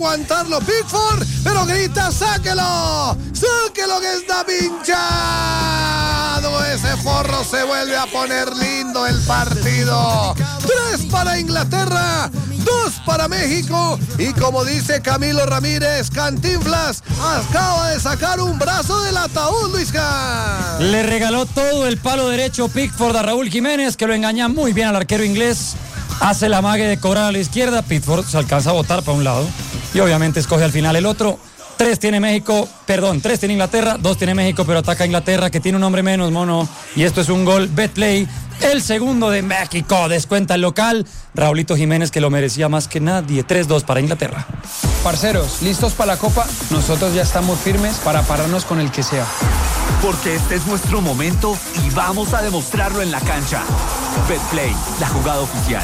aguantarlo Pickford, pero grita, ¡sáquelo! ¡Sáquelo que está pinchado! Ese forro se vuelve a poner lindo el partido. 3 para Inglaterra, 2 para México, y como dice Camilo Ramírez, Cantinflas acaba de sacar un brazo del ataúd, Luisca. Le regaló todo el palo derecho Pickford a Raúl Jiménez, que lo engaña muy bien al arquero inglés. Hace la mague de cobrar a la izquierda, Pickford se alcanza a botar para un lado y obviamente escoge al final el otro. 3 tiene Inglaterra, 2 tiene México, pero ataca a Inglaterra, que tiene un hombre menos, mono. Y esto es un gol Betplay, el segundo de México. Descuenta el local, Raulito Jiménez, que lo merecía más que nadie. 3-2 para Inglaterra. Parceros, ¿listos para la Copa? Nosotros ya estamos firmes para pararnos con el que sea. Porque este es nuestro momento y vamos a demostrarlo en la cancha. Betplay, la jugada oficial.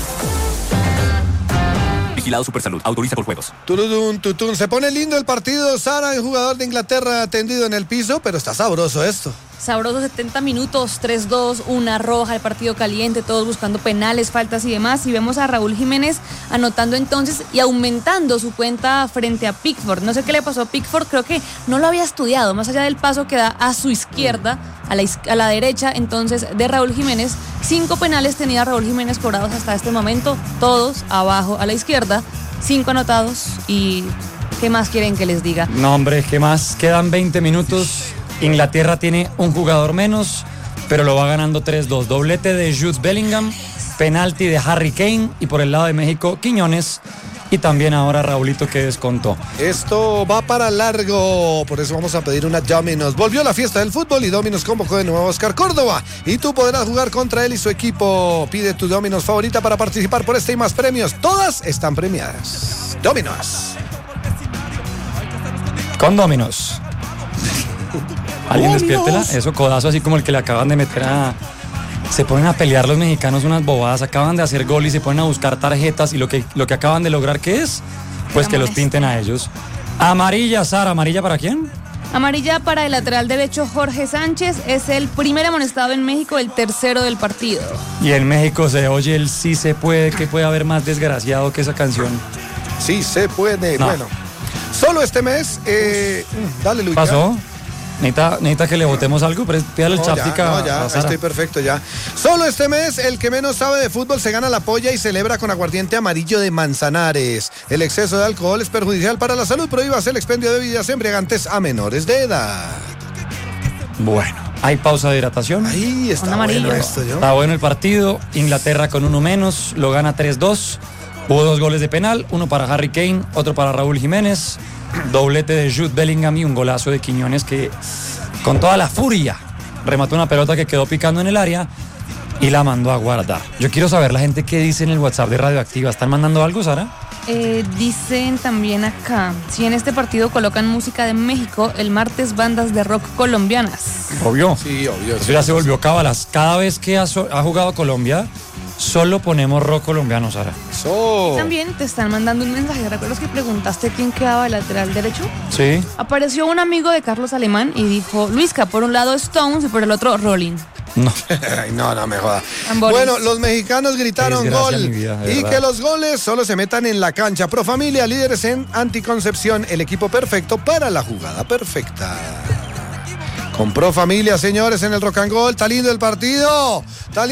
Vigilado Supersalud, autoriza por juegos. Turudun, tutun. Se pone lindo el partido, Sara, el jugador de Inglaterra tendido en el piso, pero está sabroso esto. Sabroso, 70 minutos, 3-2, una roja, el partido caliente, todos buscando penales, faltas y demás. Y vemos a Raúl Jiménez anotando entonces y aumentando su cuenta frente a Pickford. No sé qué le pasó a Pickford, creo que no lo había estudiado, más allá del paso que da a su izquierda, a la derecha entonces de Raúl Jiménez. 5 penales tenía Raúl Jiménez cobrados hasta este momento, todos abajo a la izquierda, 5 anotados. Y ¿qué más quieren que les diga? No, hombre, ¿qué más? Quedan 20 minutos. Inglaterra tiene un jugador menos, pero lo va ganando 3-2. Doblete de Jude Bellingham, penalti de Harry Kane, y por el lado de México, Quiñones, y también ahora Raulito, que descontó. Esto va para largo, por eso vamos a pedir una Domino's. Volvió la fiesta del fútbol y Domino's convocó de nuevo a Oscar Córdoba, y tú podrás jugar contra él y su equipo. Pide tu Domino's favorita para participar por este y más premios. Todas están premiadas. Domino's. Con Domino's. Alguien despiértela, eso, codazo así como el que le acaban de meter a... Se ponen a pelear los mexicanos unas bobadas, acaban de hacer gol y se ponen a buscar tarjetas, y lo que acaban de lograr, ¿qué es? Pues que los pinten a ellos. Amarilla, Sara, ¿amarilla para quién? Amarilla para el lateral derecho Jorge Sánchez, es el primer amonestado en México, el tercero del partido. Y en México se oye el sí se puede, que puede haber más desgraciado que esa canción. Sí se puede, no. Bueno. Solo este mes, dale Luis. ¿Pasó? ¿Necesita que le votemos algo? Pídale el chapstick a ya, Sara. estoy perfecto ya. Solo este mes, el que menos sabe de fútbol se gana la polla y celebra con aguardiente amarillo de Manzanares. El exceso de alcohol es perjudicial para la salud. Prohíbase el expendio de bebidas embriagantes a menores de edad. Bueno, hay pausa de hidratación. Ahí está bueno esto, ¿yo? Está bueno el partido. Inglaterra con uno menos, lo gana 3-2. Hubo 2 goles de penal, uno para Harry Kane, otro para Raúl Jiménez. Doblete de Jude Bellingham y un golazo de Quiñones, que con toda la furia remató una pelota que quedó picando en el área y la mandó a guardar. Yo quiero saber la gente qué dice en el WhatsApp de Radioactiva. ¿Están mandando algo, Sara? Dicen también acá, si en este partido colocan música de México, el martes bandas de rock colombianas. Obvio. Sí, obvio. Eso ya se volvió cábalas. Cada vez que ha jugado Colombia, solo ponemos rock colombiano, Sara. También te están mandando un mensaje. ¿Recuerdas que preguntaste quién quedaba de lateral derecho? Sí. Apareció un amigo de Carlos Alemán y dijo, Luisca, por un lado Stones y por el otro Rolling. No. Ay, no me joda. Ambones. Bueno, los mexicanos gritaron gol vida, y verdad. que los goles solo se metan en la cancha. Pro Familia, líderes en anticoncepción, el equipo perfecto para la jugada perfecta. Con Pro Familia, señores, en el Rock and Roll. Está lindo el partido.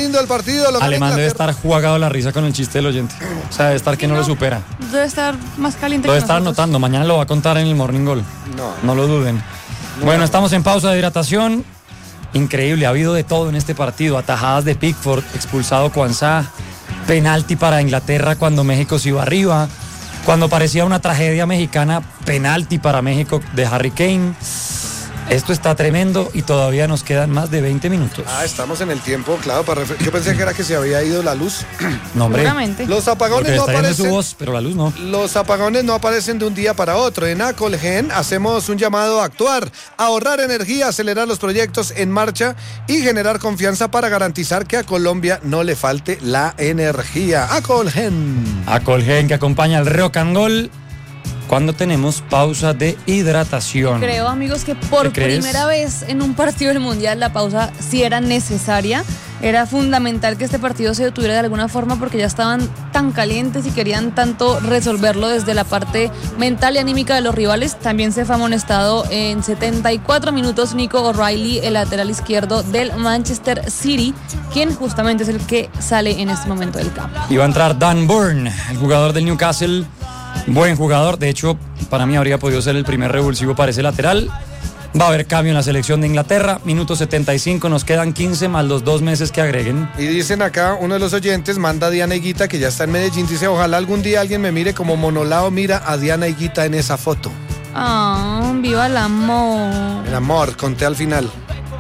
Alemán debe estar jugado la risa con el chiste del oyente. O sea, debe estar que no lo supera. Debe estar más caliente Lo que debe estar nosotros. anotando. Mañana lo va a contar en el Morning Goal. No lo duden. Bueno, estamos en pausa de hidratación. Increíble, ha habido de todo en este partido. Atajadas de Pickford, expulsado Kwanzaa, penalti para Inglaterra cuando México se iba arriba. Cuando parecía una tragedia mexicana, penalti para México de Harry Kane. Esto está tremendo y todavía nos quedan más de 20 minutos. Estamos en el tiempo, claro. Yo pensé que era que se había ido la luz. No, hombre. Seguramente. Los apagones no aparecen. Su voz, pero la luz no. Los apagones no aparecen de un día para otro. En Acolgen hacemos un llamado a actuar, a ahorrar energía, acelerar los proyectos en marcha y generar confianza para garantizar que a Colombia no le falte la energía. Acolgen. Acolgen, que acompaña el Rock and Roll cuando tenemos pausa de hidratación. Creo, amigos, que por primera vez en un partido del Mundial la pausa sí era necesaria. Era fundamental que este partido se detuviera de alguna forma porque ya estaban tan calientes y querían tanto resolverlo desde la parte mental y anímica de los rivales. También se fue amonestado en 74 minutos Nico O'Reilly, el lateral izquierdo del Manchester City, quien justamente es el que sale en este momento del campo. Iba a entrar Dan Burn, el jugador del Newcastle, buen jugador, de hecho para mí habría podido ser el primer revulsivo para ese lateral. Va a haber cambio en la selección de Inglaterra, minuto 75, nos quedan 15 más los 2 meses que agreguen. Y dicen acá, uno de los oyentes manda a Diana Higuita, que ya está en Medellín, dice, ojalá algún día alguien me mire como Monolao mira a Diana Higuita en esa foto. Ah, viva el amor. El amor, conté al final.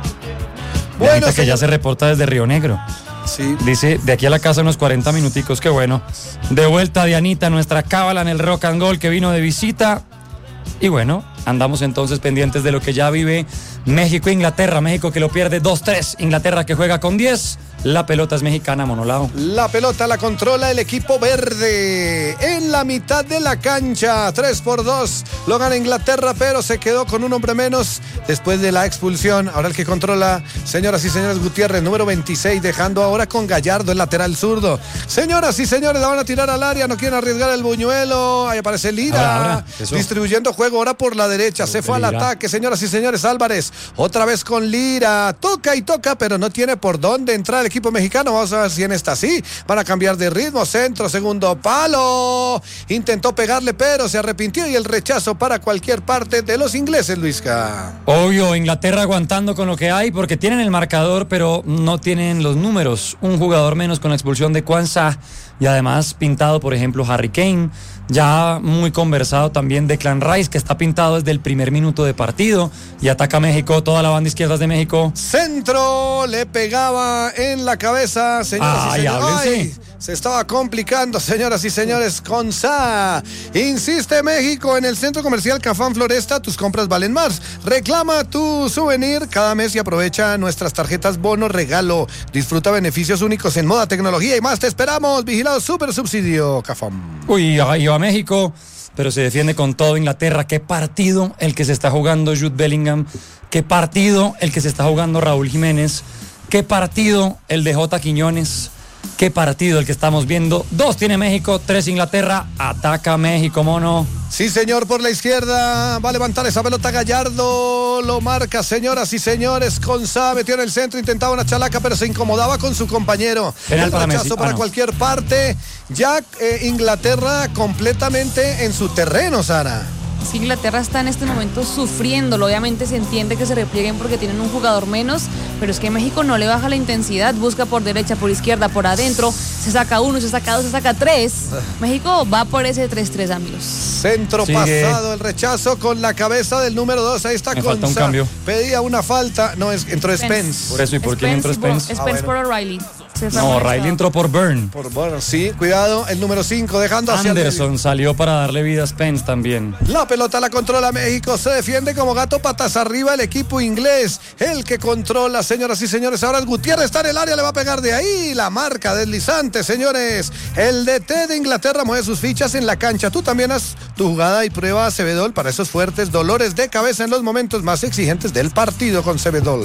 Bueno, que ya se reporta desde Río Negro. Sí. Dice, de aquí a la casa unos 40 minuticos, qué bueno. De vuelta Dianita, nuestra cábala en el Rock and Roll que vino de visita. Y bueno, andamos entonces pendientes de lo que ya vive México e Inglaterra. México que lo pierde 2-3. Inglaterra que juega con 10. La pelota es mexicana, Monolao. La pelota la controla el equipo verde en la mitad de la cancha. 3-2. Lo gana Inglaterra, pero se quedó con un hombre menos después de la expulsión. Ahora el que controla, señoras y señores, Gutiérrez, número 26, dejando ahora con Gallardo, el lateral zurdo. Señoras y señores, la van a tirar al área, no quieren arriesgar el buñuelo. Ahí aparece Lira, Ahora, distribuyendo juego ahora por la derecha. Se fue al ataque, señoras y señores. Álvarez, otra vez con Lira. Toca y toca, pero no tiene por dónde entrar el equipo mexicano. Vamos a ver si en esta sí van a cambiar de ritmo. Centro, segundo palo. Intentó pegarle, pero se arrepintió y el rechazo para cualquier parte de los ingleses, Luisca. Obvio, Inglaterra aguantando con lo que hay porque tienen el marcador, pero no tienen los números. Un jugador menos con la expulsión de Kwanzaa y además pintado, por ejemplo, Harry Kane. Ya muy conversado también Declan Rice, que está pintado desde el primer minuto de partido y ataca a México, toda la banda izquierda de México. Centro, le pegaba en la cabeza, señoras y señores. Ay, se estaba complicando, señoras y señores, con Sa. Insiste México en el centro comercial Cafán Floresta, tus compras valen más. Reclama tu souvenir cada mes y aprovecha nuestras tarjetas bono regalo. Disfruta beneficios únicos en moda, tecnología y más. Te esperamos, vigilado super subsidio, Cafán. Uy, ahí va México, pero se defiende con todo Inglaterra. Qué partido el que se está jugando Jude Bellingham, qué partido el que se está jugando Raúl Jiménez, qué partido el de J. Quiñones, qué partido el que estamos viendo. 2 tiene México, 3 Inglaterra. Ataca México, mono. Sí, señor, por la izquierda. Va a levantar esa pelota Gallardo. Lo marca, señoras y señores. Kwanzaa metió en el centro, intentaba una chalaca, pero se incomodaba con su compañero. Penal el para rechazo Messi. para cualquier parte. Ya Inglaterra completamente en su terreno, Sara. Sí, Inglaterra está en este momento sufriéndolo. Obviamente se entiende que se replieguen porque tienen un jugador menos, pero es que México no le baja la intensidad. Busca por derecha, por izquierda, por adentro. Se saca 1, se saca 2, se saca 3. México va por ese 3-3, amigos. Centro Sigue. pasado, el rechazo con la cabeza del número 2. Ahí está Me falta un Kwanzaa. cambio. Pedía una falta. No, entró Spence. Por eso, ¿y por quién entró Spence? Spence por O'Reilly. No, Riley entró por Burn. Bueno, sí, cuidado, el número 5 dejando hacia el Anderson salió para darle vida a Spence también. La pelota la controla México, se defiende como gato patas arriba el equipo inglés, el que controla, señoras y señores. Ahora Gutiérrez está en el área, le va a pegar de ahí, la marca deslizante, señores. El DT de Inglaterra mueve sus fichas en la cancha. Tú también haz tu jugada y prueba Cebedol para esos fuertes dolores de cabeza en los momentos más exigentes del partido con Cebedol.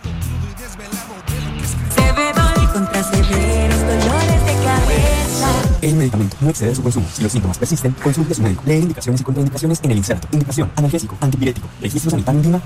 Contra severos dolores de cabeza. El medicamento no excede su consumo. Si los síntomas persisten, consulte a su médico. Lee indicaciones y contraindicaciones en el inserto. Indicación: analgésico, antipirético. Registro sanitario NIMA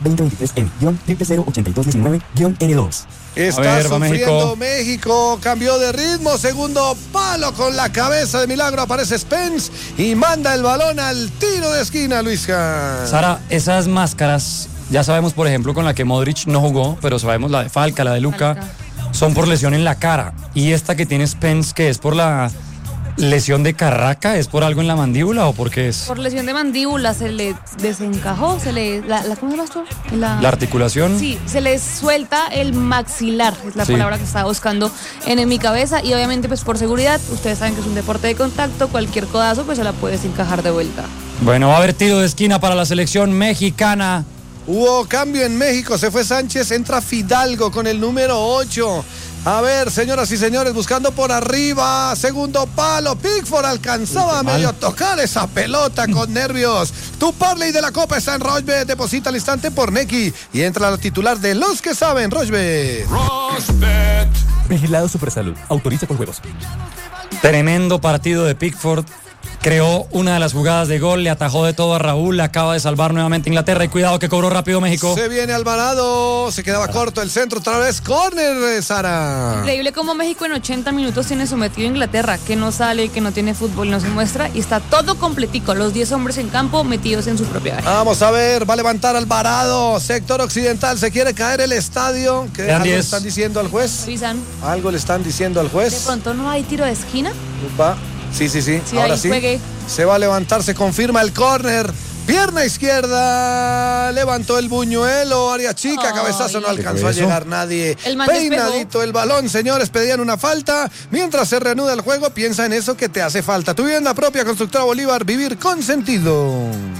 2023N-00082-N2. Está A ver, va sufriendo México, cambió de ritmo, segundo palo con la cabeza de milagro, aparece Spence y manda el balón al tiro de esquina, Luisca. Sara, esas máscaras, ya sabemos por ejemplo con la que Modric no jugó, pero sabemos la de Falca, la de Luka, son por lesión en la cara. Y esta que tiene Spence, que es por la lesión de Carraca, ¿es por algo en la mandíbula o por qué es? Por lesión de mandíbula, se le desencajó, se le... ¿Cómo se llama esto? ¿La articulación? Sí, se le suelta el maxilar, es la Sí. palabra que estaba buscando en mi cabeza. Y obviamente pues por seguridad, ustedes saben que es un deporte de contacto, cualquier codazo pues se la puede desencajar de vuelta. Bueno, va a haber tiro de esquina para la selección mexicana. Hubo cambio en México, se fue Sánchez, entra Fidalgo con el número 8. A ver, señoras y señores, buscando por arriba, segundo palo, Pickford alcanzaba a medio tocar esa pelota con nervios. Tu parlay de la Copa está en Rochbet, deposita al instante por Neki y entra la titular de los que saben, Rochbet. Rosbet, Vigilado Supersalud. Autoriza con juegos. Tremendo partido de Pickford. Creó una de las jugadas de gol, le atajó de todo a Raúl, le acaba de salvar nuevamente Inglaterra y cuidado que cobró rápido México. Se viene Alvarado, se quedaba corto el centro otra vez, córner, Sara. Increíble cómo México en 80 minutos tiene sometido a Inglaterra, que no sale, que no tiene fútbol, no se muestra y está todo completico, los 10 hombres en campo metidos en su propia área. Vamos a ver, va a levantar Alvarado, sector occidental, se quiere caer el estadio. ¿Qué algo le están diciendo al juez? Avisan. Algo le están diciendo al juez. De pronto no hay tiro de esquina. Upa. Sí. Ahora sí. Juegue. Se va a levantar, se confirma el córner. Pierna izquierda, levantó el buñuelo, área chica, cabezazo, no alcanzó a llegar nadie. Peinadito el balón, señores, pedían una falta. Mientras se reanuda el juego, piensa en eso que te hace falta. Tu vivienda propia, Constructora Bolívar, vivir con sentido.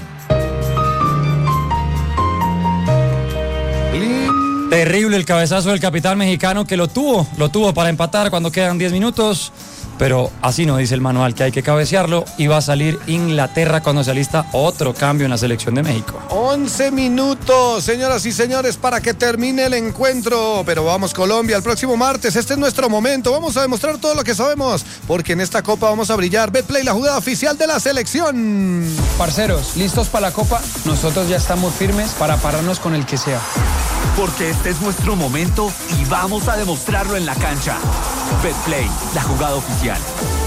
Terrible el cabezazo del capitán mexicano que lo tuvo para empatar cuando quedan 10 minutos. Pero así no dice el manual, que hay que cabecearlo y va a salir Inglaterra cuando se alista otro cambio en la selección de México. 11 minutos, señoras y señores, para que termine el encuentro. Pero vamos Colombia, el próximo martes, este es nuestro momento. Vamos a demostrar todo lo que sabemos, porque en esta copa vamos a brillar. Betplay, la jugada oficial de la selección. Parceros, ¿listos para la copa? Nosotros ya estamos firmes para pararnos con el que sea. Porque este es nuestro momento y vamos a demostrarlo en la cancha. Betplay, la jugada oficial.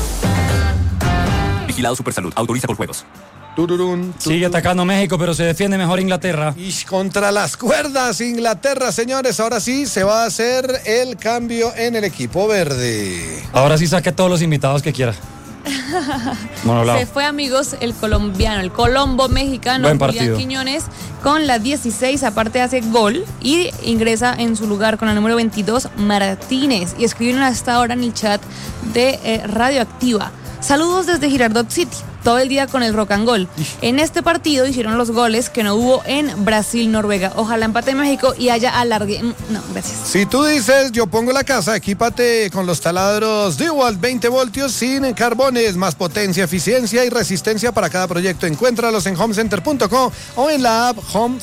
Vigilado Supersalud. Autoriza con juegos. Sigue atacando México, pero se defiende mejor Inglaterra. Y contra las cuerdas, Inglaterra, señores. Ahora sí se va a hacer el cambio en el equipo verde. Ahora sí saque todos los invitados que quiera. Se fue, amigos, el colombiano, el colombo mexicano, Julián Quiñones, con la 16, aparte hace gol y ingresa en su lugar con la número 22, Martínez. Y escribieron hasta ahora en el chat de Radioactiva: saludos desde Girardot City, todo el día con el rock and roll. En este partido hicieron los goles que no hubo en Brasil-Noruega. Ojalá empate México y haya alargue. No, gracias. Si tú dices, yo pongo la casa, equípate con los taladros DeWalt 20 voltios sin carbones, más potencia, eficiencia y resistencia para cada proyecto. Encuéntralos en homecenter.com o en la app Home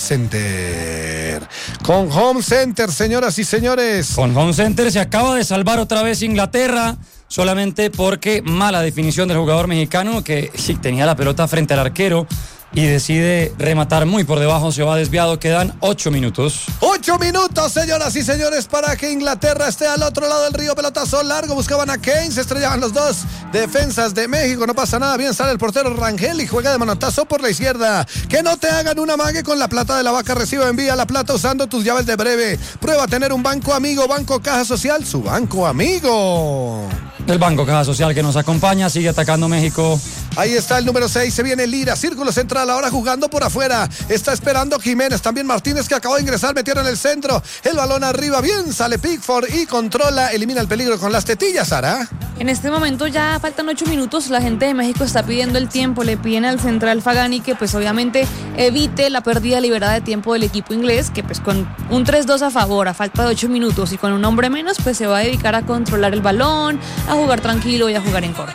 Center. Con Home Center, señoras y señores. Con Home Center se acaba de salvar otra vez Inglaterra, solamente porque mala definición del jugador mexicano que sí tenía la pelota frente al arquero y decide rematar muy por debajo, se va desviado. Quedan 8 minutos. 8 minutos, señoras y señores, para que Inglaterra esté al otro lado del río. Pelotazo largo, buscaban a Kane, se estrellaban los dos defensas de México, no pasa nada, bien sale el portero Rangel y juega de manotazo por la izquierda. Que no te hagan una mague con la plata de la vaca, recibe, envía la plata usando tus llaves de breve. Prueba a tener un banco amigo, Banco Caja Social, su banco amigo. El Banco Caja Social que nos acompaña, sigue atacando México. Ahí está el número 6, se viene Lira, círculo central, ahora jugando por afuera. Está esperando Jiménez, también Martínez que acabó de ingresar, metieron en el centro. El balón arriba, bien sale Pickford y controla, elimina el peligro con las tetillas, Sara. En este momento ya faltan 8 minutos, la gente de México está pidiendo el tiempo, le piden al central Fagani que pues obviamente evite la pérdida liberada de tiempo del equipo inglés, que pues con un 3-2 a favor, a falta de 8 minutos y con un hombre menos, pues se va a dedicar a controlar el balón, a jugar tranquilo y a jugar en corto.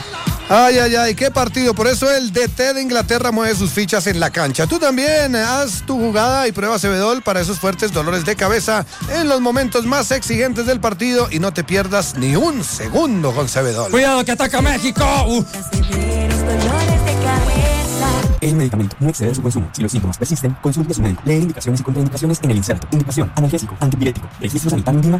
Ay, qué partido. Por eso el DT de Inglaterra mueve sus fichas en la cancha. Tú también haz tu jugada y prueba Cebedol para esos fuertes dolores de cabeza en los momentos más exigentes del partido y no te pierdas ni un segundo con Cebedol. Cuidado que ataca México. Severos dolores de cabeza. El medicamento no excede su consumo. Si los síntomas persisten, consulte a su médico. Leer indicaciones y contraindicaciones en el inserto. Indicación: analgésico, antipirético. Registro Sanitario DIMA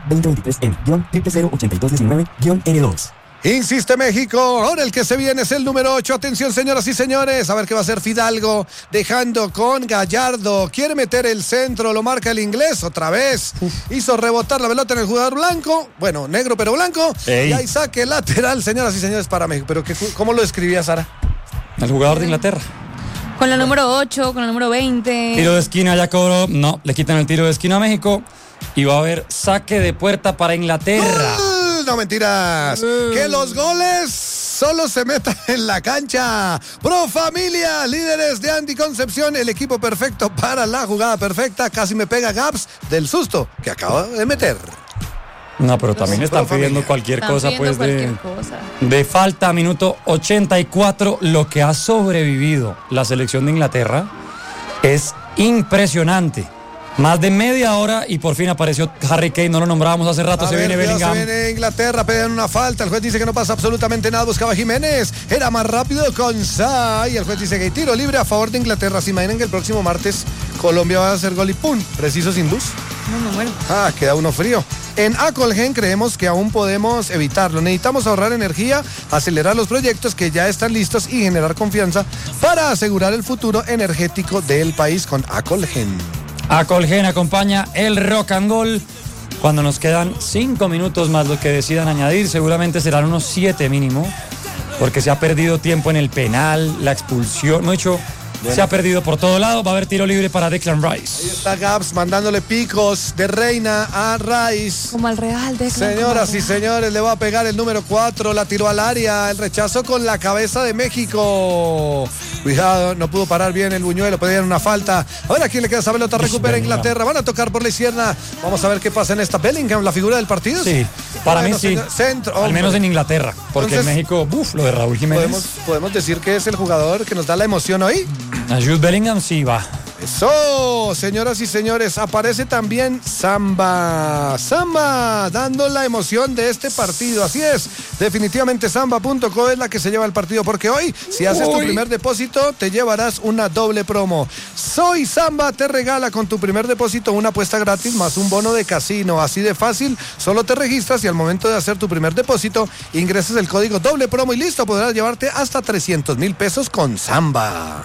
2023-M-00082-N2. Insiste México, ahora el que se viene es el número 8. Atención, señoras y señores, a ver qué va a hacer Fidalgo, dejando con Gallardo. Quiere meter el centro, lo marca el inglés otra vez. Hizo rebotar la pelota en el jugador blanco, bueno, negro pero blanco. Ey. Y ahí saque lateral, señoras y señores, para México. Pero ¿cómo lo escribía, Sara? El jugador de Inglaterra. Con la número 8, con la número 20. Tiro de esquina ya cobró, no, le quitan el tiro de esquina a México y va a haber saque de puerta para Inglaterra. No, mentiras. Que los goles solo se metan en la cancha. Pro Familia, líderes de anticoncepción, el equipo perfecto para la jugada perfecta. Casi me pega Gaps del susto que acaba de meter. No, pero también están pidiendo cualquier cosa, pues, de falta. Minuto 84. Lo que ha sobrevivido la selección de Inglaterra es impresionante. Más de media hora y por fin apareció Harry Kane, no lo nombrábamos hace rato, se viene Bellingham. Se viene Inglaterra, pegan una falta, el juez dice que no pasa absolutamente nada, buscaba a Jiménez, era más rápido con Sa y el juez dice que hay tiro libre a favor de Inglaterra. ¿Se imaginan que el próximo martes Colombia va a hacer gol y pum, preciso sin luz? No, bueno. Queda uno frío. En Acolgen creemos que aún podemos evitarlo. Necesitamos ahorrar energía, acelerar los proyectos que ya están listos y generar confianza para asegurar el futuro energético del país con Acolgen. Acolgen acompaña el rock and roll. Cuando nos quedan 5 minutos más lo que decidan añadir, seguramente serán unos 7 mínimo, porque se ha perdido tiempo en el penal, la expulsión, se ha perdido por todo lado. Va a haber tiro libre para Declan Rice. Ahí está Gaps mandándole picos de Reina a Rice. Como al Real, Declan. Señoras y señores, le va a pegar el número 4, la tiró al área, el rechazo con la cabeza de México. Cuidado, no pudo parar bien el buñuelo, pedían una falta. A ver a quién le queda esa pelota, recupera Inglaterra, van a tocar por la izquierda. Vamos a ver qué pasa en esta. Bellingham, la figura del partido. Sí, para mí sí, centro, al menos en Inglaterra, porque en México, lo de Raúl Jiménez. ¿Podemos decir que es el jugador que nos da la emoción hoy? A Jude Bellingham sí va. Eso, señoras y señores, aparece también Samba, dando la emoción de este partido. Así es, definitivamente Samba.co es la que se lleva el partido, porque hoy, si haces tu primer depósito, te llevarás una doble promo. Soy Samba te regala con tu primer depósito una apuesta gratis más un bono de casino. Así de fácil, solo te registras y al momento de hacer tu primer depósito, ingresas el código doble promo y listo, podrás llevarte hasta 300,000 pesos con Samba.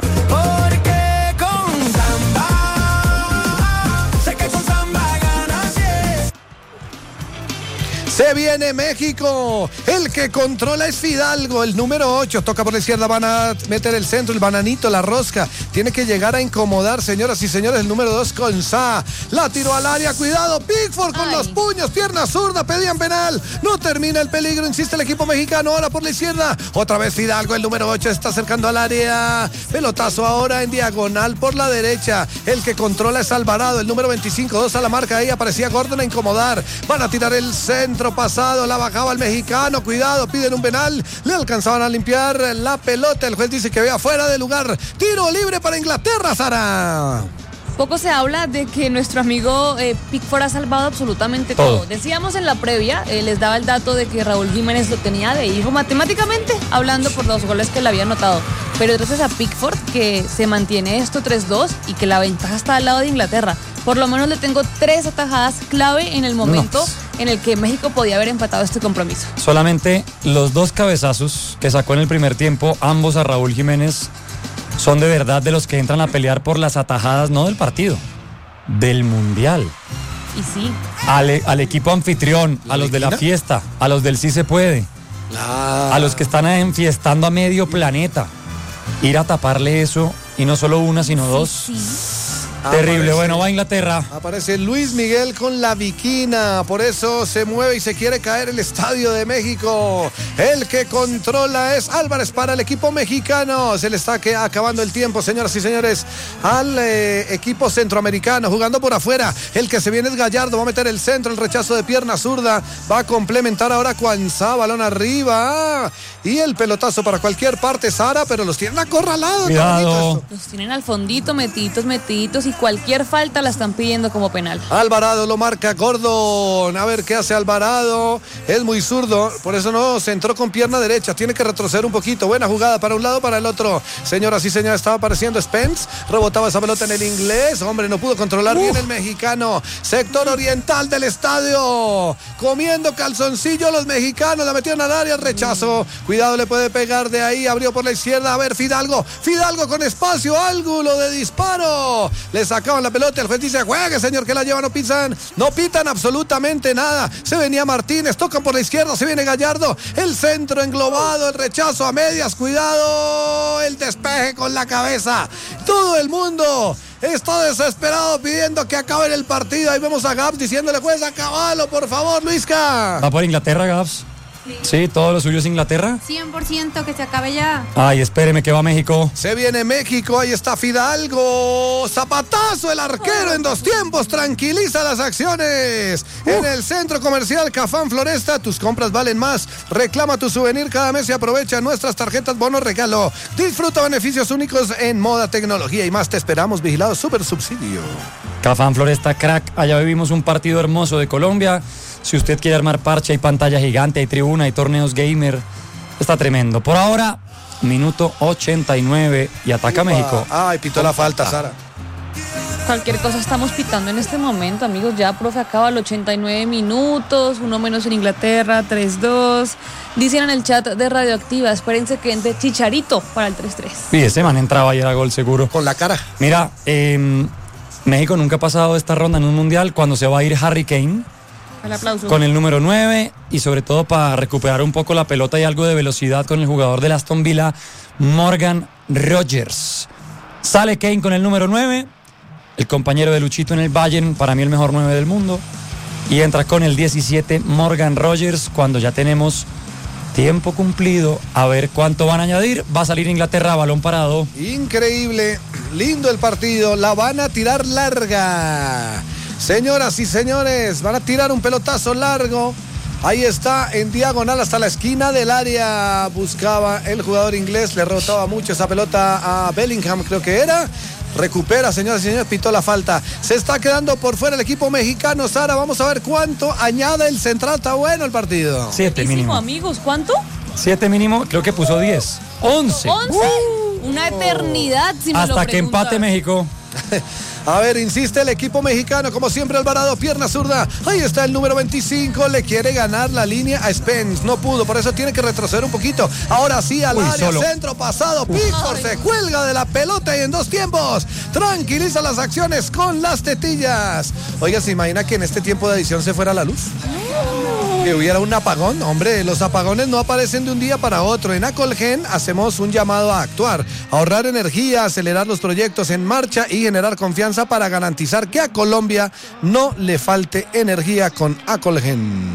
Se viene México, el que controla es Fidalgo, el número 8, toca por la izquierda, van a meter el centro, el bananito, la rosca, tiene que llegar a incomodar, señoras y señores, el número 2 con Sa, la tiró al área, cuidado, Pickford con los puños, pierna zurda, pedían penal, no termina el peligro, insiste el equipo mexicano, ahora por la izquierda, otra vez Fidalgo, el número 8 está acercando al área, pelotazo ahora en diagonal por la derecha, el que controla es Alvarado, el número 25, 2 a la marca, ahí aparecía Gordon a incomodar, van a tirar el centro, pasado, la bajaba el mexicano, cuidado, piden un penal, le alcanzaban a limpiar la pelota, el juez dice que vea fuera de lugar, tiro libre para Inglaterra, Sara. Poco se habla de que nuestro amigo Pickford ha salvado absolutamente todo. Decíamos en la previa, les daba el dato de que Raúl Jiménez lo tenía de hijo matemáticamente, hablando por los goles que le había anotado. Pero gracias a Pickford que se mantiene esto 3-2 y que la ventaja está al lado de Inglaterra. Por lo menos le tengo 3 atajadas clave en el momento en el que México podía haber empatado este compromiso. Solamente los 2 cabezazos que sacó en el primer tiempo, ambos a Raúl Jiménez, son de verdad de los que entran a pelear por las atajadas, no del partido, del Mundial. Y sí. Al equipo anfitrión, a los de la fiesta, a los del sí se puede, a los que están enfiestando a medio planeta. Ir a taparle eso, y no solo una, sino 2. Sí. Terrible, bueno, va a Inglaterra. Aparece Luis Miguel con la viquina, por eso se mueve y se quiere caer el Estadio de México. El que controla es Álvarez para el equipo mexicano. Se le está acabando el tiempo, señoras y señores, al equipo centroamericano, jugando por afuera. El que se viene es Gallardo, va a meter el centro, el rechazo de pierna zurda, va a complementar ahora Cuanzá, balón arriba. Y el pelotazo para cualquier parte, Sara, pero los tienen acorralados. Cuidado. Los tienen al fondito, metiditos, y cualquier falta la están pidiendo como penal. Alvarado lo marca Gordon. A ver qué hace Alvarado. Es muy zurdo, por eso no se entró con pierna derecha. Tiene que retroceder un poquito. Buena jugada para un lado, para el otro. Señoras y señores, estaba apareciendo Spence. Rebotaba esa pelota en el inglés. Hombre, no pudo controlar bien el mexicano. Sector oriental del estadio. Comiendo calzoncillo los mexicanos. La metieron al área, rechazo. Cuidado, le puede pegar de ahí. Abrió por la izquierda. A ver, Fidalgo con espacio. Ángulo de disparo. Le sacaban la pelota. El juez dice: juegue, señor, que la lleva. No pitan absolutamente nada. Se venía Martínez. Tocan por la izquierda. Se viene Gallardo. El centro englobado. El rechazo a medias. Cuidado. El despeje con la cabeza. Todo el mundo está desesperado pidiendo que acabe el partido. Ahí vemos a Gaps diciéndole: juez, acabalo, por favor, Luisca. ¿Va por Inglaterra, Gaps? Sí, todo lo suyo es Inglaterra. 100% que se acabe ya. Ay, espéreme que va México. Se viene México, ahí está Fidalgo. Zapatazo el arquero en 2 tiempos. Tranquiliza las acciones. En el centro comercial Cafán Floresta, tus compras valen más. Reclama tu souvenir cada mes y aprovecha nuestras tarjetas bono regalo. Disfruta beneficios únicos en moda, tecnología y más. Te esperamos, vigilado Super Subsidio. Cafán Floresta Crack, allá vivimos un partido hermoso de Colombia. Si usted quiere armar parche, hay pantalla gigante, hay tribuna, hay torneos gamer. Está tremendo. Por ahora, minuto 89 y ataca México. Ay, pitó la falta, Sara. Cualquier cosa estamos pitando en este momento, amigos. Ya, profe, acaba los 89 minutos, uno menos en Inglaterra, 3-2. Dicen en el chat de Radioactiva, espérense que entre Chicharito para el 3-3. Sí, ese man entraba y era gol seguro. Con la cara. Mira, México nunca ha pasado esta ronda en un mundial cuando se va a ir Harry Kane. El aplauso. Con el número 9 y sobre todo para recuperar un poco la pelota y algo de velocidad con el jugador del Aston Villa, Morgan Rogers. Sale Kane con el número 9, el compañero de Luchito en el Bayern, para mí el mejor 9 del mundo. Y entra con el 17 Morgan Rogers cuando ya tenemos tiempo cumplido. A ver cuánto van a añadir. Va a salir Inglaterra a balón parado. Increíble, lindo el partido, la van a tirar larga. Señoras y señores, van a tirar un pelotazo largo. Ahí está, en diagonal hasta la esquina del área. Buscaba el jugador inglés, le rebotaba mucho esa pelota a Bellingham, creo que era. Recupera, señoras y señores, pitó la falta. Se está quedando por fuera el equipo mexicano. Sara, vamos a ver cuánto añade el central. Está bueno el partido. 7 mínimo. Amigos, ¿cuánto? 7 mínimo, creo que puso 10. 11. 11. Una eternidad, si me lo Hasta que preguntas. empate México. A ver, insiste el equipo mexicano, como siempre Alvarado, pierna zurda. Ahí está el número 25, le quiere ganar la línea a Spence. No pudo, por eso tiene que retroceder un poquito. Ahora sí, al área, solo. centro pasado. Pickford se cuelga de la pelota y en 2 tiempos tranquiliza las acciones con las tetillas. Oiga, ¿se imagina que en este tiempo de edición se fuera la luz? Que hubiera un apagón. Hombre, los apagones no aparecen de un día para otro. En Acolgen hacemos un llamado a actuar, ahorrar energía, acelerar los proyectos en marcha y generar confianza para garantizar que a Colombia no le falte energía con Acolgen.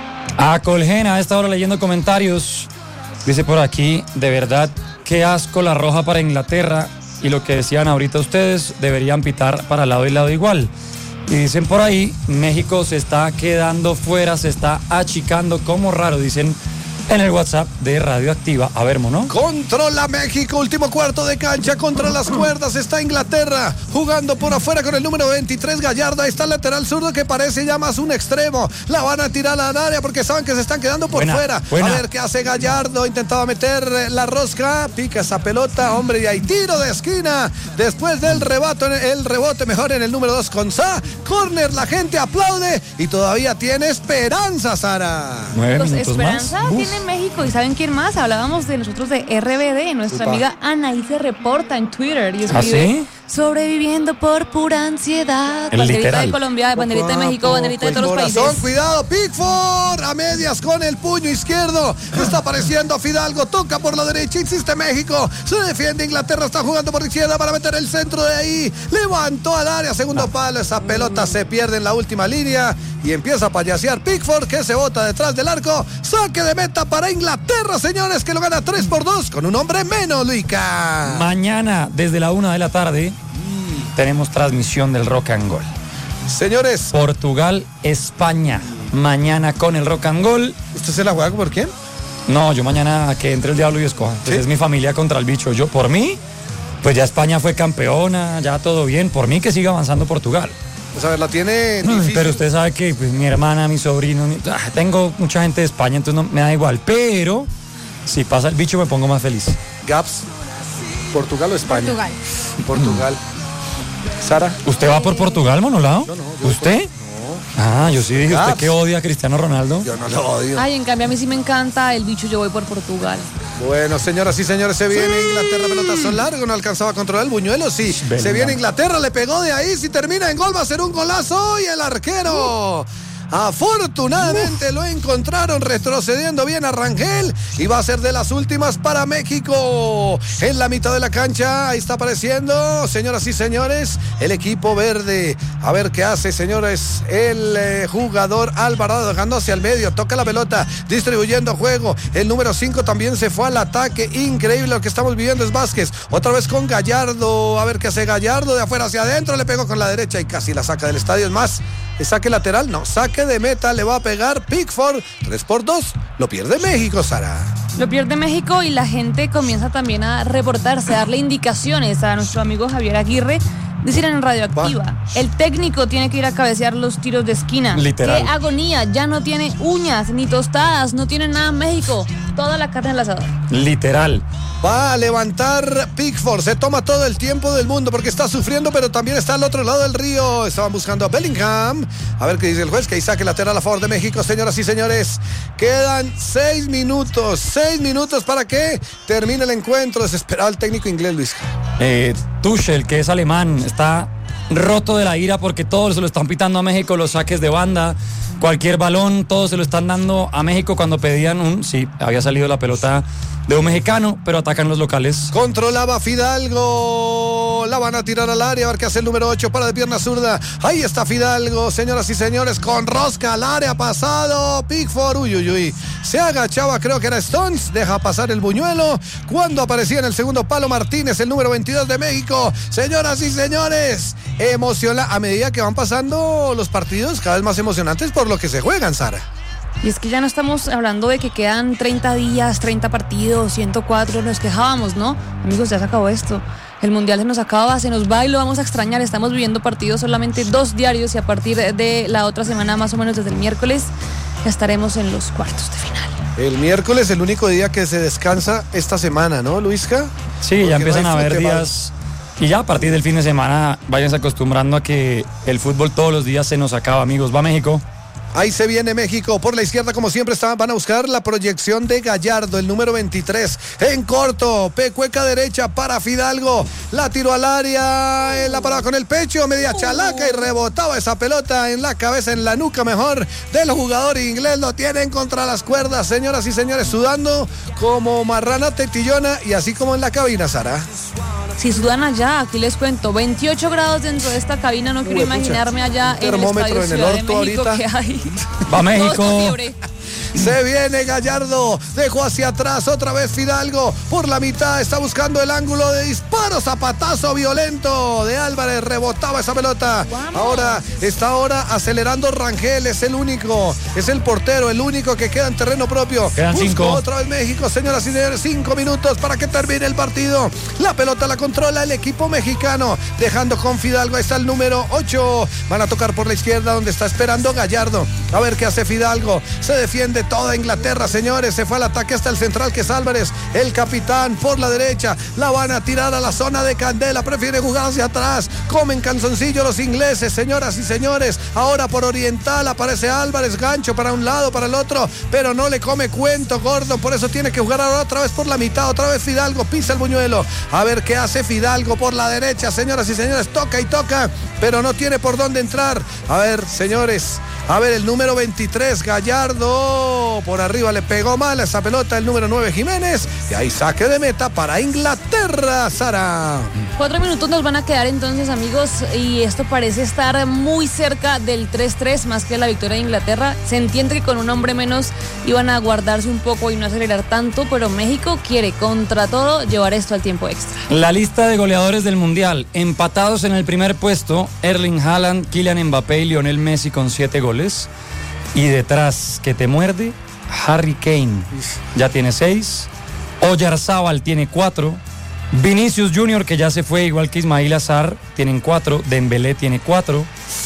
Acolgen, a esta hora leyendo comentarios. Dice por aquí, de verdad, qué asco la roja para Inglaterra. Y lo que decían ahorita ustedes, deberían pitar para lado y lado igual. Y dicen por ahí, México se está quedando fuera, se está achicando como raro, dicen en el WhatsApp de Radioactiva. A ver, mono. Controla México, último cuarto de cancha, contra las cuerdas está Inglaterra, jugando por afuera con el número 23 Gallardo. Ahí está el lateral zurdo que parece ya más un extremo. La van a tirar al área porque saben que se están quedando por fuera. Buena. A ver qué hace Gallardo, intentaba meter la rosca, pica esa pelota, hombre, y hay tiro de esquina. Después del rebote mejor en el número 2 con Sa. Corner, la gente aplaude y todavía tiene esperanza, Sara. 9 Pues minutos esperanza más. tiene México. ¿Y saben quién más? Hablábamos de nosotros de RBD. Nuestra amiga Anaí se reporta en Twitter y escribe: ¿Ah, sí? sobreviviendo por pura ansiedad. El Banderita literal. de Colombia, banderita de México, banderita de todos los Corazón, países. cuidado, Pickford a medias con el puño izquierdo. Está apareciendo Fidalgo, toca por la derecha, insiste México. Se defiende Inglaterra, está jugando por izquierda para meter el centro de ahí. Levantó al área, segundo palo. Esa pelota se pierde en la última línea y empieza a payasear Pickford, que se bota detrás del arco. Saque de meta para Inglaterra, señores, que lo gana 3-2 con un hombre menos, Luica. Mañana, desde la 1 de la tarde, tenemos transmisión del Rock and Goal. Señores, Portugal, España. Mañana con el Rock and Goal. ¿usted se la juega por quién? No, yo mañana que entre el diablo y escoja. Pues ¿Sí? es mi familia contra el bicho. Yo, por mí, pues ya España fue campeona, ya todo bien. Por mí que siga avanzando Portugal. Pues a ver, la tiene difícil. Pero usted sabe que pues, mi hermana, mi sobrino, tengo mucha gente de España, entonces no me da igual. Pero si pasa el bicho me pongo más feliz. Gaps, ¿Portugal o España? Portugal. Portugal. Sara. ¿Usted va por Portugal, Monolao? No, yo ¿Usted? Ah, yo sí dije, ¿usted Gaps. que odia a Cristiano Ronaldo? Yo no lo odio. Ay, en cambio a mí sí me encanta el bicho, yo voy por Portugal. Bueno, señoras y señores, se viene Inglaterra, pelotazo largo, no alcanzaba a controlar el buñuelo, sí. Bellingham. Se viene Inglaterra, le pegó de ahí, si termina en gol va a ser un golazo y el arquero. Afortunadamente lo encontraron retrocediendo bien a Rangel y va a ser de las últimas para México. En la mitad de la cancha, ahí está apareciendo, señoras y señores, el equipo verde. A ver qué hace, señores, el jugador Alvarado dejando hacia el medio, toca la pelota, distribuyendo juego. El número 5 también se fue al ataque. Increíble lo que estamos viviendo, es Vázquez. Otra vez con Gallardo, a ver qué hace Gallardo, de afuera hacia adentro, le pegó con la derecha y casi la saca del estadio. Es más, ¿es saque lateral? No, saque de meta, le va a pegar Pickford. 3-2, lo pierde México, Sara. Lo pierde México y la gente comienza también a reportarse, a darle indicaciones a nuestro amigo Javier Aguirre Dicen en Radioactiva, el técnico tiene que ir a cabecear los tiros de esquina. Literal. ¡Qué agonía! Ya no tiene uñas ni tostadas, no tiene nada en México. Toda la carne en el asador. Literal. Va a levantar Pickford, se toma todo el tiempo del mundo porque está sufriendo, pero también está al otro lado del río. Estaban buscando a Bellingham. A ver qué dice el juez, que ahí saque lateral a favor de México, señoras y señores. Quedan 6 minutos para que termine el encuentro. Desesperado el técnico inglés, Luis. Tuchel, que es alemán, está roto de la ira porque todos se lo están pitando a México, los saques de banda, cualquier balón, todos se lo están dando a México cuando pedían sí, había salido la pelota de un mexicano, pero atacan los locales. Controlaba Fidalgo, la van a tirar al área, a ver qué hace el número 8 para de pierna zurda. Ahí está Fidalgo, señoras y señores, con rosca al área, pasado Pickford, uy, se agachaba, creo que era Stones, deja pasar el buñuelo, cuando aparecía en el segundo palo Martínez, el número 22 de México. Señoras y señores, emociona a medida que van pasando los partidos, cada vez más emocionantes por lo que se juegan, Sara. Y es que ya no estamos hablando de que quedan 30 días, 30 partidos, 104, nos quejábamos, ¿no? Amigos, ya se acabó esto. El Mundial se nos acaba, se nos va y lo vamos a extrañar. Estamos viviendo partidos solamente 2 diarios y a partir de la otra semana, más o menos desde el miércoles, ya estaremos en los cuartos de final. El miércoles, el único día que se descansa esta semana, ¿no, Luisca? Sí, porque ya empiezan no a hay haber fútbol. días. Y ya a partir del fin de semana, váyanse acostumbrando a que el fútbol todos los días se nos acaba, amigos. Va México. Ahí se viene México, por la izquierda como siempre van a buscar la proyección de Gallardo, el número 23, en corto, pecueca derecha para Fidalgo, la tiró al área, la paraba con el pecho, media chalaca y rebotaba esa pelota en la cabeza, en la nuca mejor del jugador inglés, lo tienen contra las cuerdas, señoras y señores, sudando como marrana tetillona y así como en la cabina, Sara. Si sudan allá, aquí les cuento, 28 grados dentro de esta cabina, no quiero imaginarme allá en el termómetro estadio en el Ciudad de orto México ahorita. que hay. Va México. Todos con fiebre. Se viene Gallardo, dejó hacia atrás otra vez Fidalgo, por la mitad está buscando el ángulo de disparo, zapatazo violento de Álvarez, rebotaba esa pelota. Ahora acelerando Rangel, es el único, es el portero, el único que queda en terreno propio. Quedan 5. Otra vez México, señoras y señores, 5 minutos para que termine el partido. La pelota la controla el equipo mexicano, dejando con Fidalgo, ahí está el número 8. Van a tocar por la izquierda donde está esperando Gallardo. A ver qué hace Fidalgo, se defiende toda Inglaterra, señores, se fue al ataque hasta el central que es Álvarez, el capitán por la derecha, la van a tirar a la zona de Candela, prefiere jugar hacia atrás, comen canzoncillo los ingleses, señoras y señores, ahora por oriental aparece Álvarez, gancho para un lado, para el otro, pero no le come cuento Gordon, por eso tiene que jugar ahora otra vez por la mitad, otra vez Fidalgo, pisa el buñuelo, a ver qué hace Fidalgo por la derecha, señoras y señores, toca y toca, pero no tiene por dónde entrar, a ver, señores, el número 23, Gallardo, por arriba le pegó mal esa pelota el número 9, Jiménez, y ahí saque de meta para Inglaterra, Sara. 4 minutos nos van a quedar entonces, amigos, y esto parece estar muy cerca del 3-3, más que la victoria de Inglaterra. Se entiende que con un hombre menos iban a guardarse un poco y no acelerar tanto, pero México quiere contra todo llevar esto al tiempo extra. La lista de goleadores del Mundial, empatados en el primer puesto, Erling Haaland, Kylian Mbappé y Lionel Messi con 7 goles. Y detrás, que te muerde, Harry Kane ya tiene 6, Oyarzábal tiene 4, Vinicius Junior, que ya se fue igual que Ismail Azar, tienen 4, Dembélé tiene 4.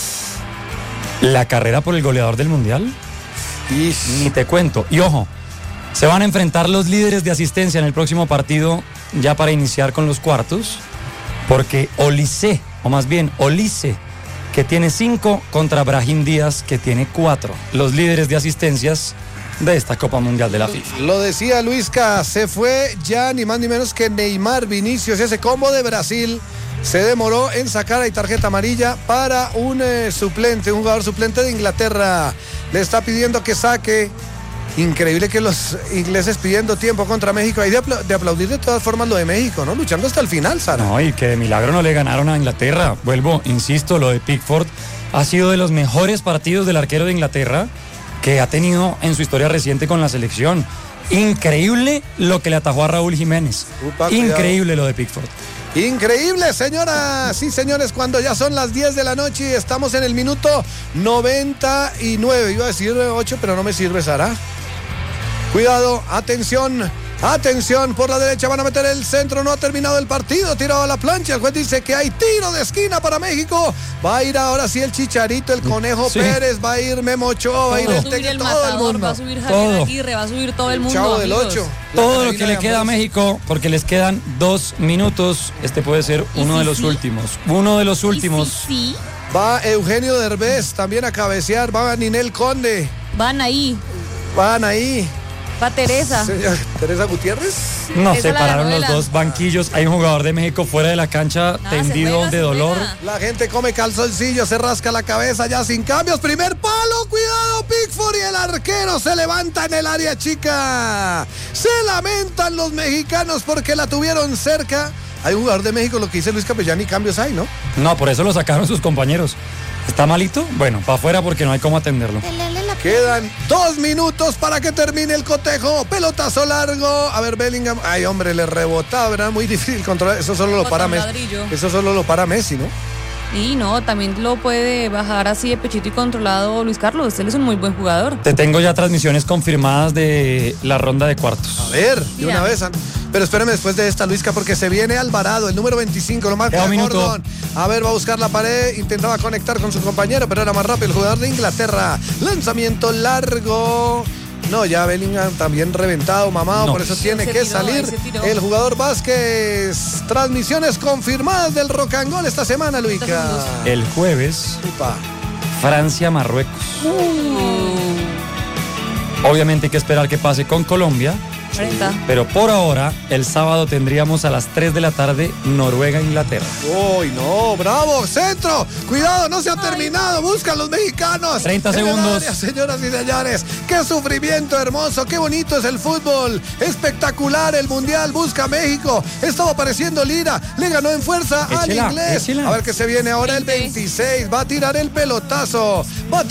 La carrera por el goleador del Mundial, ni te cuento. Y ojo, se van a enfrentar los líderes de asistencia en el próximo partido, ya para iniciar con los cuartos, porque Olise, que tiene 5, contra Brahim Díaz, que tiene 4. Los líderes de asistencias de esta Copa Mundial de la FIFA. Lo decía Luisca, se fue ya ni más ni menos que Neymar, Vinicius, ese combo de Brasil se demoró en sacar ahí tarjeta amarilla para un jugador suplente de Inglaterra. Le está pidiendo que saque. Increíble que los ingleses pidiendo tiempo contra México. Hay de aplaudir de todas formas lo de México, ¿no? Luchando hasta el final, Sara. No, y que de milagro no le ganaron a Inglaterra. Insisto, lo de Pickford ha sido de los mejores partidos del arquero de Inglaterra que ha tenido en su historia reciente con la selección. Increíble lo que le atajó a Raúl Jiménez. Increíble lo de Pickford. Increíble, señoras y señores, cuando ya son las 10 de la noche y estamos en el minuto 99. Iba a decir 8, pero no me sirve, Sara. Cuidado, atención. Atención, por la derecha van a meter el centro, no ha terminado el partido, tirado a la plancha, el juez dice que hay tiro de esquina para México, va a ir ahora sí el Chicharito, el Conejo Pérez, va a ir Memo Ochoa, va a ir Va a subir el Matador, va a subir Javier Aguirre, va a subir todo el mundo. Chavo del amigos. 8. Todo lo que le queda a México, porque les quedan 2 minutos, este puede ser uno de los últimos. Uno de los últimos. Sí. Va Eugenio Derbez también a cabecear, va Ninel Conde. Van ahí. Va Teresa. Teresa Gutiérrez. No, Esa la separaron ganó los de la- dos banquillos. Hay un jugador de México fuera de la cancha, Nada, tendido se de dolor. juega. La gente come calzoncillo, se rasca la cabeza ya sin cambios. Primer palo, cuidado Pickford y el arquero se levanta en el área chica. Se lamentan los mexicanos porque la tuvieron cerca. Hay un jugador de México, lo que dice Luis Capellán, y cambios hay, ¿no? No, por eso lo sacaron sus compañeros. ¿Está malito? Bueno, para afuera porque no hay cómo atenderlo. Quedan 2 minutos para que termine el cotejo. Pelotazo largo. A ver, Bellingham. Ay, hombre, le rebotaba, ¿verdad? Muy difícil controlar. Eso solo lo para Messi. ladrillo. Eso solo lo para Messi, ¿no? Y no, también lo puede bajar así de pechito y controlado Luis Carlos. Él es un muy buen jugador. Te tengo ya transmisiones confirmadas de la ronda de cuartos. A ver, de Mira. una vez. Pero espérame después de esta, Luisca, porque se viene Alvarado, el número 25, lo marca Queda un minuto. Gordon. A ver, va a buscar la pared, intentaba conectar con su compañero, pero era más rápido el jugador de Inglaterra. Lanzamiento largo. No, ya Bellingham también reventado, mamado, No. por eso tiene Se que tiró, salir se tiró. el jugador Vázquez. Transmisiones confirmadas del Rock and Roll esta semana, Luica. El jueves, Upa. Francia-Marruecos. Obviamente hay que esperar que pase con Colombia. 30. Pero por ahora, el sábado tendríamos a las 3 de la tarde Noruega-Inglaterra. Uy, no, bravo, centro. Cuidado, no se ha terminado. Buscan los mexicanos. 30 En el segundos. área, señoras y señores. Qué sufrimiento hermoso, qué bonito es el fútbol. Espectacular el mundial. Busca México. Estaba apareciendo Lira. Le ganó en fuerza Échela, al inglés. échela. A ver qué se viene ahora el 26. Va a tirar el pelotazo.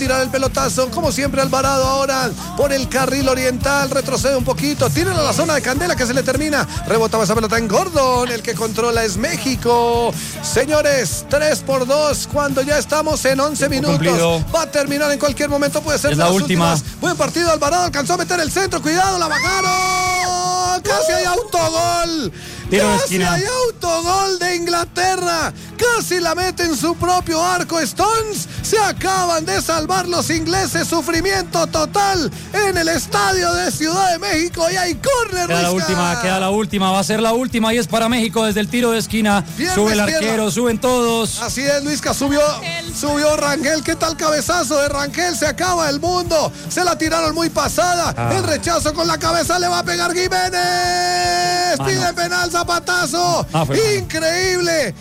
Como siempre, Alvarado ahora por el carril oriental. Retrocede un poquito. Tira a la zona de Candela que se le termina. Rebotaba esa pelota en Gordon. El que controla es México. Señores, 3-2 cuando ya estamos en 11 minutos. Cumplido. Va a terminar en cualquier momento. Puede ser Es de la las última. últimas. Buen partido. Alvarado alcanzó a meter el centro. Cuidado, la bajaron. Casi hay autogol. Tiro de Casi esquina. hay autogol de Inglaterra. Casi la mete en su propio arco. Stones se acaban de salvar los ingleses. Sufrimiento total en el estadio de Ciudad de México. Y hay córner. Queda la última, va a ser la última y es para México desde el tiro de esquina. Viernes, Sube el pierna. arquero, suben todos. Así es, Luisca, subió Rangel. ¿Qué tal cabezazo de Rangel? Se acaba el mundo. Se la tiraron muy pasada. Ah. El rechazo con la cabeza le va a pegar Jiménez. Pide penal, zapatazo. Fue Increíble.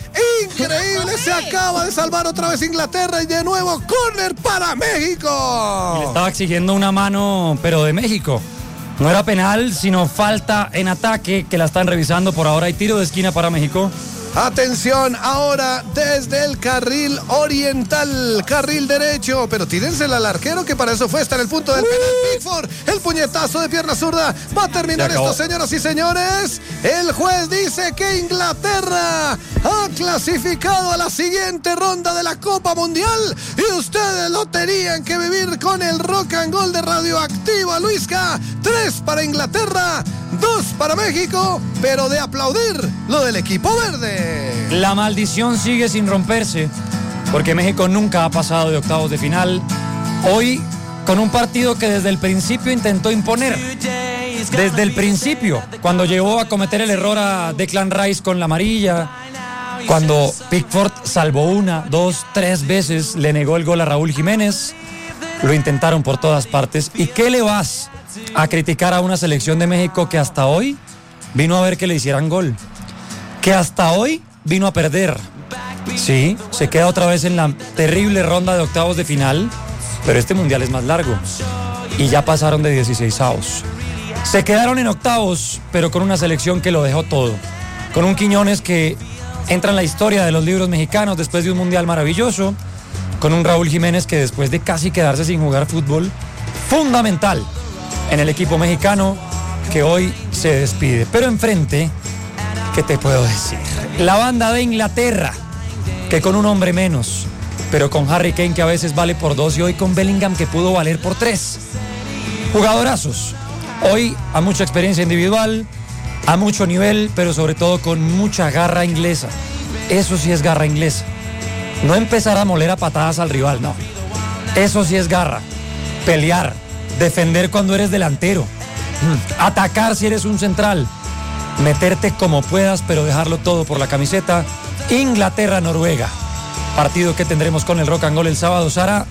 Se acaba de salvar otra vez Inglaterra y de nuevo córner para México. Le estaba exigiendo una mano, pero de México. No era penal, sino falta en ataque que la están revisando. Por ahora hay tiro de esquina para México. Atención, ahora desde el carril oriental, carril derecho, pero tírensela al arquero que para eso fue, está en el punto del penal. Pickford, el puñetazo de pierna zurda, va a terminar Se acabó. esto, señoras y señores. El juez dice que Inglaterra ha clasificado a la siguiente ronda de la Copa Mundial y ustedes lo tenían que vivir con el Rock and Roll de Radioactiva, Luisca. 3 para Inglaterra, 2 para México, pero de aplaudir lo del equipo verde. La maldición sigue sin romperse, porque México nunca ha pasado de octavos de final. Hoy, con un partido que desde el principio intentó imponer. Desde el principio, cuando llegó a cometer el error a Declan Rice con la amarilla, cuando Pickford salvó 1, 2, 3 veces, le negó el gol a Raúl Jiménez, lo intentaron por todas partes. ¿Y qué le vas a criticar a una selección de México que hasta hoy vino a ver que le hicieran gol? Que hasta hoy vino a perder. Sí, se queda otra vez en la terrible ronda de octavos de final, pero este mundial es más largo y ya pasaron de 16avos. Se quedaron en octavos, pero con una selección que lo dejó todo. Con un Quiñones que entra en la historia de los libros mexicanos después de un mundial maravilloso. Con un Raúl Jiménez que después de casi quedarse sin jugar fútbol, fundamental en el equipo mexicano que hoy se despide. Pero enfrente, ¿qué te puedo decir? La banda de Inglaterra, que con un hombre menos, pero con Harry Kane que a veces vale por 2 y hoy con Bellingham que pudo valer por 3. Jugadorazos. Hoy a mucha experiencia individual, a mucho nivel, pero sobre todo con mucha garra inglesa. Eso sí es garra inglesa. No empezar a moler a patadas al rival, no. Eso sí es garra. Pelear, defender cuando eres delantero, atacar si eres un central, meterte como puedas, pero dejarlo todo por la camiseta. Inglaterra-Noruega, partido que tendremos con el Rock and Roll el sábado. Sara,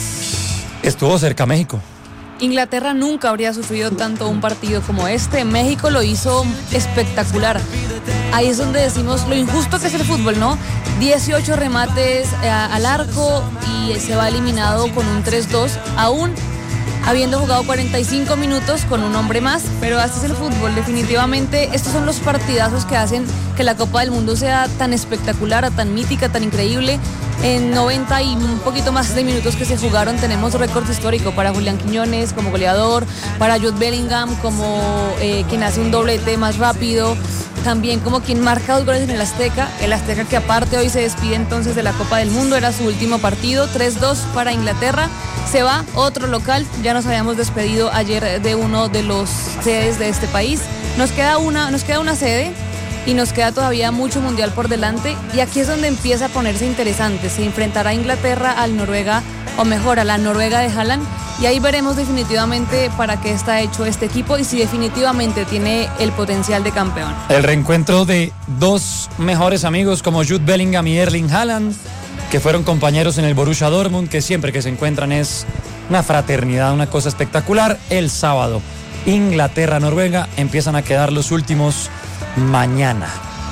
estuvo cerca México. Inglaterra nunca habría sufrido tanto un partido como este. México lo hizo espectacular. Ahí es donde decimos lo injusto que es el fútbol, ¿no? 18 remates al arco y se va eliminado con un 3-2, aún habiendo jugado 45 minutos con un hombre más. Pero así es el fútbol, definitivamente. Estos son los partidazos que hacen que la Copa del Mundo sea tan espectacular, tan mítica, tan increíble. En 90 y un poquito más de minutos que se jugaron tenemos récord histórico para Julián Quiñones como goleador, para Jude Bellingham como quien hace un doblete más rápido, también como quien marca 2 goles en el Azteca que aparte hoy se despide entonces de la Copa del Mundo, era su último partido, 3-2 para Inglaterra. Se va otro local, ya nos habíamos despedido ayer de uno de los sedes de este país, nos queda una sede y nos queda todavía mucho mundial por delante, y aquí es donde empieza a ponerse interesante. Se enfrentará Inglaterra al Noruega, o mejor a la Noruega de Haaland, y ahí veremos definitivamente para qué está hecho este equipo y si definitivamente tiene el potencial de campeón. El reencuentro de dos mejores amigos como Jude Bellingham y Erling Haaland, que fueron compañeros en el Borussia Dortmund, que siempre que se encuentran es una fraternidad, una cosa espectacular. El sábado, Inglaterra-Noruega, empiezan a quedar los últimos mañana.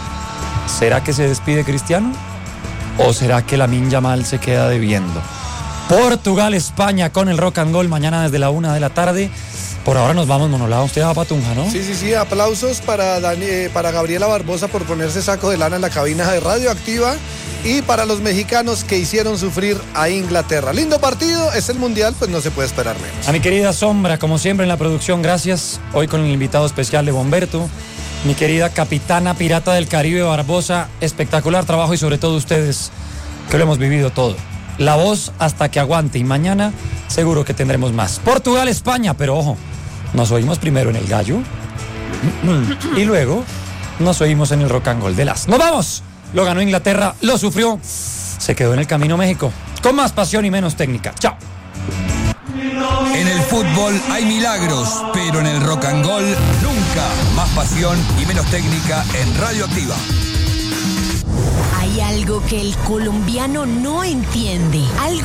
¿Será que se despide Cristiano? ¿O será que Lamine Yamal se queda debiendo? Portugal-España con el Rock and Roll mañana desde la 1 de la tarde. Por ahora nos vamos, Monolao. Usted va para Tunja, ¿no? Sí. Aplausos para Gabriela Barbosa por ponerse saco de lana en la cabina de Radioactiva y para los mexicanos que hicieron sufrir a Inglaterra. Lindo partido, es el Mundial, pues no se puede esperar menos. A mi querida Sombra, como siempre en la producción, gracias. Hoy con el invitado especial de Bomberto. Mi querida capitana pirata del Caribe, Barbosa, espectacular trabajo y sobre todo ustedes, que lo hemos vivido todo. La voz hasta que aguante y mañana seguro que tendremos más. Portugal, España, pero ojo, nos oímos primero en el Gallo y luego nos oímos en el Rock and Roll de las. ¡Nos vamos! Lo ganó Inglaterra, lo sufrió, se quedó en el camino México, con más pasión y menos técnica. ¡Chao! En el fútbol hay milagros, pero en el rock and roll nunca. Más pasión y menos técnica en Radioactiva. Hay algo que el colombiano no entiende. Algo